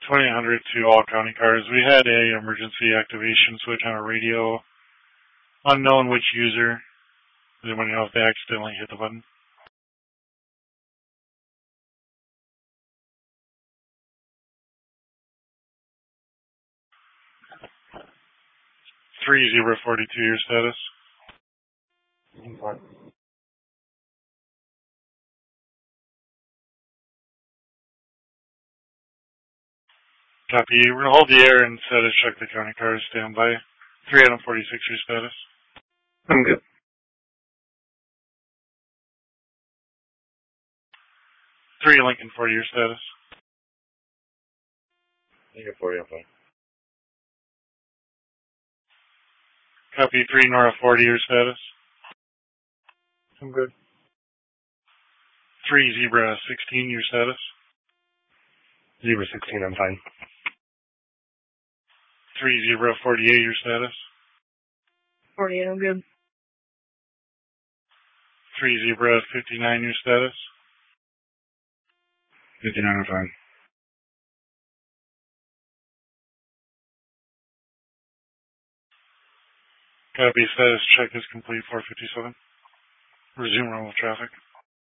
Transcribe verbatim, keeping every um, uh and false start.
twenty-eight hundred to all county cars. We had a emergency activation switch on a radio. Unknown which user. Does anyone know if they accidentally hit the button? three zero four two, your status. Copy. We're going to hold the air and set a check the county cars. Stand by. three Adam forty-six, your status. I'm good. three Lincoln forty, your status. Lincoln forty, I'm fine. Copy. three Nora forty, your status. I'm good. three Zebra sixteen, your status. Zebra sixteen, I'm fine. three Zebra forty-eight, your status. forty-eight, I'm good. three Zebra fifty-nine, your status. fifty-nine, I'm fine. Copy. Status check is complete. four fifty-seven. Resume normal traffic.